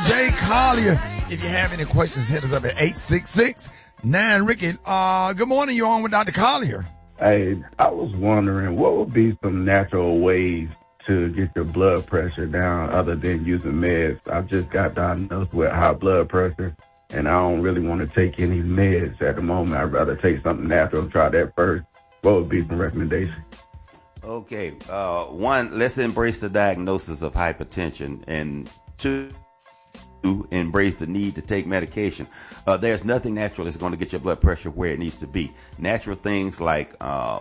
J. Collier. If you have any questions, hit us up at 866-9-RICKY. Good morning. You're on with Dr. Collier. Hey, I was wondering what would be some natural ways to get your blood pressure down other than using meds. I just got diagnosed with high blood pressure, and I don't really want to take any meds at the moment. I'd rather take something natural and try that first. What would be some recommendations? Okay. One, let's embrace the diagnosis of hypertension, and two, embrace the need to take medication. There's nothing natural that's going to get your blood pressure where it needs to be. Natural things like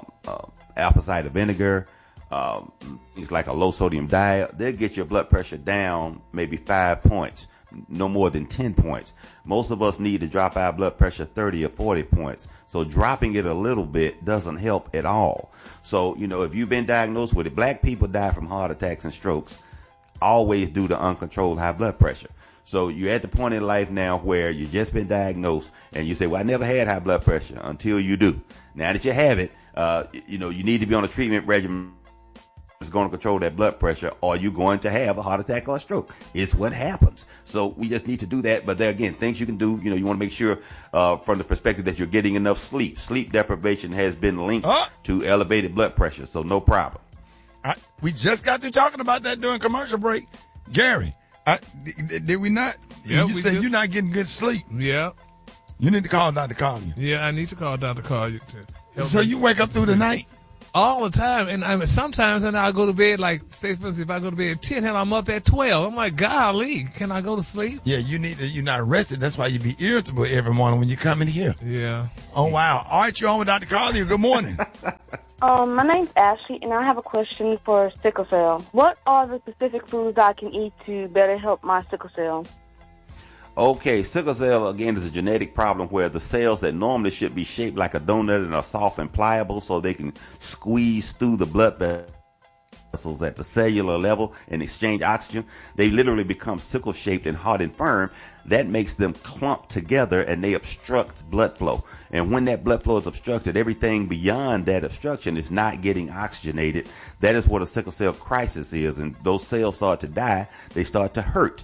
apple cider vinegar, things like a low sodium diet, they'll get your blood pressure down maybe 5 points, no more than 10 points. Most of us need to drop our blood pressure 30 or 40 points. So dropping it a little bit doesn't help at all. So, if you've been diagnosed with it, black people die from heart attacks and strokes always due to uncontrolled high blood pressure. So you're at the point in life now where you've just been diagnosed and you say, well, I never had high blood pressure, until you do. Now that you have it, you need to be on a treatment regimen that's going to control that blood pressure, or you're going to have a heart attack or a stroke. It's what happens. So we just need to do that. But there again, things you can do, you want to make sure from the perspective that you're getting enough sleep. Sleep deprivation has been linked to elevated blood pressure. So no problem. We just got through talking about that during commercial break. Gary. Did we not? Yeah, you said you're not getting good sleep. Yeah. You need to call Dr. Collier. Yeah, I need to call Dr. Collier. So you wake up through the night? All the time. And sometimes I'll go to bed, like, say, for instance, if I go to bed at 10 and I'm up at 12, I'm like, golly, can I go to sleep? Yeah, you're not rested. That's why you be irritable every morning when you come in here. Yeah. Oh, wow. All right, you're on with Dr. Collier. Good morning. My name's Ashley, and I have a question for sickle cell. What are the specific foods I can eat to better help my sickle cell? Okay, sickle cell, again, is a genetic problem where the cells that normally should be shaped like a donut and are soft and pliable so they can squeeze through the blood vessels at the cellular level and exchange oxygen, they literally become sickle-shaped and hard and firm. That makes them clump together and they obstruct blood flow. And when that blood flow is obstructed, everything beyond that obstruction is not getting oxygenated. That is what a sickle cell crisis is. And those cells start to die. They start to hurt.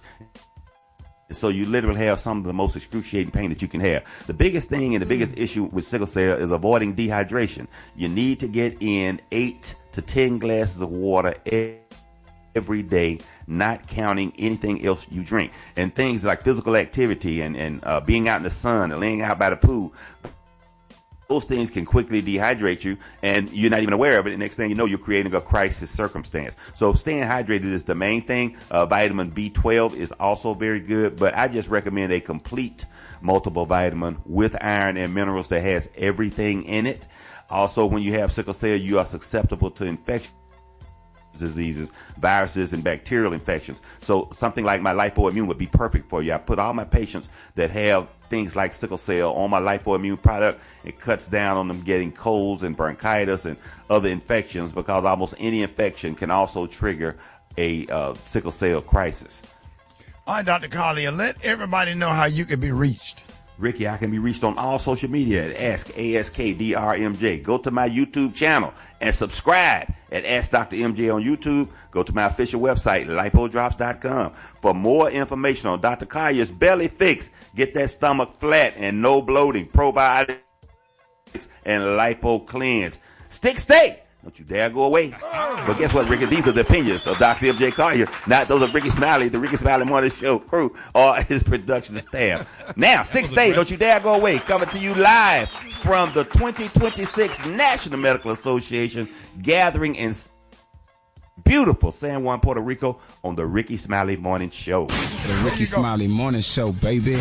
So you literally have some of the most excruciating pain that you can have. The biggest thing and the biggest issue with sickle cell is avoiding dehydration. You need to get in 8 to 10 glasses of water every day, not counting anything else you drink. And things like physical activity and being out in the sun and laying out by the pool, those things can quickly dehydrate you and you're not even aware of it. And next thing you know, you're creating a crisis circumstance. So staying hydrated is the main thing. Vitamin B12 is also very good, but I just recommend a complete multiple vitamin with iron and minerals that has everything in it. Also, when you have sickle cell, you are susceptible to infection diseases, viruses, and bacterial infections. So something like my Lipo-Immune would be perfect for you. I put all my patients that have things like sickle cell on my Lipo-Immune product. It cuts down on them getting colds and bronchitis and other infections, because almost any infection can also trigger a sickle cell crisis. All right, Dr. Collier, let everybody know how you can be reached. Ricky, I can be reached on all social media at AskDrMJ. Go to my YouTube channel and subscribe at Ask Dr. MJ on YouTube. Go to my official website, lipodrops.com, for more information on Dr. Collier's Belly Fix. Get that stomach flat and no bloating, probiotics, and lipo cleanse. Stay. Don't you dare go away. But guess what, Ricky? These are the opinions of Dr. MJ Collier, not those of Ricky Smiley, the Ricky Smiley Morning Show crew, or his production staff. Now, stay. Don't you dare go away. Coming to you live from the 2026 National Medical Association gathering in beautiful San Juan, Puerto Rico, on the Ricky Smiley Morning Show. The Ricky Smiley Morning Show, baby.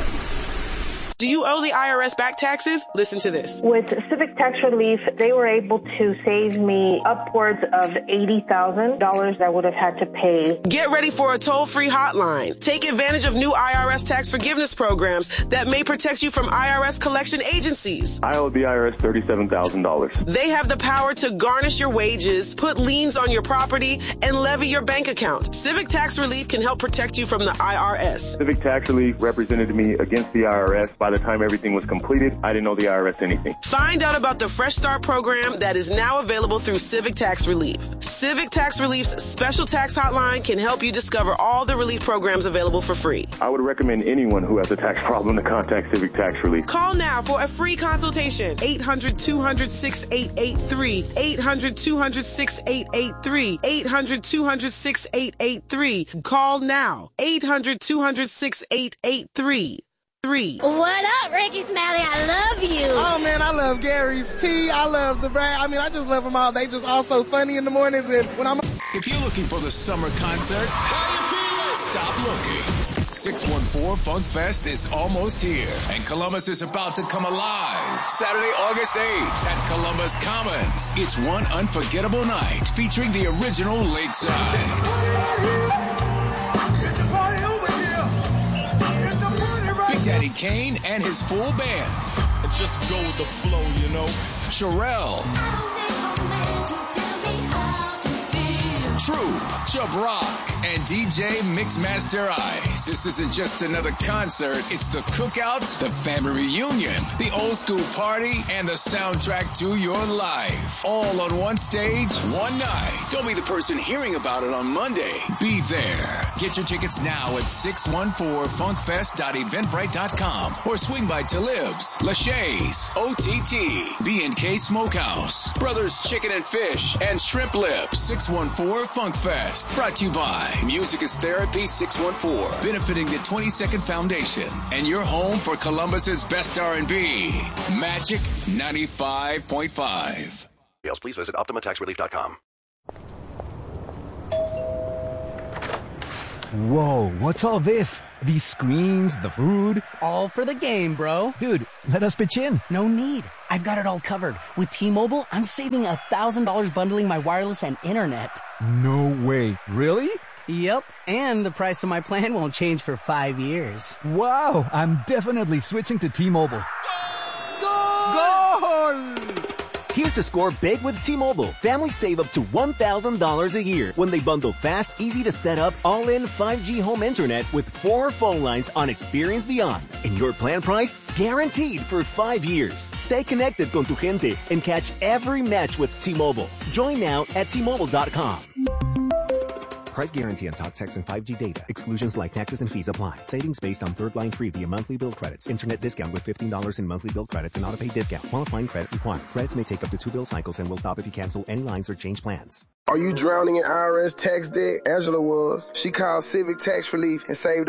Do you owe the IRS back taxes? Listen to this. With Civic Tax Relief, they were able to save me upwards of $80,000 I would have had to pay. Get ready for a toll-free hotline. Take advantage of new IRS tax forgiveness programs that may protect you from IRS collection agencies. I owe the IRS $37,000. They have the power to garnish your wages, put liens on your property, and levy your bank account. Civic Tax Relief can help protect you from the IRS. Civic Tax Relief represented me against the IRS by by the time everything was completed, I didn't know the IRS anything. Find out about the Fresh Start program that is now available through Civic Tax Relief. Civic Tax Relief's special tax hotline can help you discover all the relief programs available for free. I would recommend anyone who has a tax problem to contact Civic Tax Relief. Call now for a free consultation. 800-200-6883. 800-200-6883. 800-200-6883. Call now. 800-200-6883. What up, Ricky Smiley? I love you. Oh, man, I love Gary's Tea. I love the brand. I mean, I just love them all. They just all so funny in the mornings. And when I'm... If you're looking for the summer concert, stop looking. 614 Funk Fest is almost here, and Columbus is about to come alive. Saturday, August 8th at Columbus Commons. It's one unforgettable night featuring the original Lakeside. Big Daddy Kane and his full band. Just go with the flow, you know. Sherelle. Troop, Chubb Rock, and DJ Mixmaster Ice. This isn't just another concert. It's the cookout, the family reunion, the old school party, and the soundtrack to your life. All on one stage, one night. Don't be the person hearing about it on Monday. Be there. Get your tickets now at 614funkfest.eventbrite.com or swing by Talib's, Lachey's, OTT, B&K Smokehouse, Brothers Chicken and Fish, and Shrimp Lips. 614 Funk Fest, brought to you by Music is Therapy 614, benefiting the 22nd Foundation, and your home for Columbus's best R&B, Magic 95.5. Please visit OptimaTaxRelief.com. Whoa, what's all this? These screens, the food? All for the game, bro. Dude, let us pitch in. No need. I've got it all covered. With T-Mobile, I'm saving $1,000 bundling my wireless and internet. No way. Really? Yep, and the price of my plan won't change for 5 years. Wow, I'm definitely switching to T-Mobile. Goal! Here's to score big with T-Mobile. Families save up to $1,000 a year when they bundle fast, easy to set up, all-in 5G home internet with 4 phone lines on Experience Beyond. And your plan price? Guaranteed for 5 years. Stay connected con tu gente and catch every match with T-Mobile. Join now at T-Mobile.com. Price guarantee on talk, text, and 5G data. Exclusions like taxes and fees apply. Savings based on third line free via monthly bill credits. Internet discount with $15 in monthly bill credits and auto-pay discount. Qualifying credit required. Credits may take up to 2 bill cycles and will stop if you cancel any lines or change plans. Are you drowning in IRS tax debt? Angela was. She called Civic Tax Relief and saved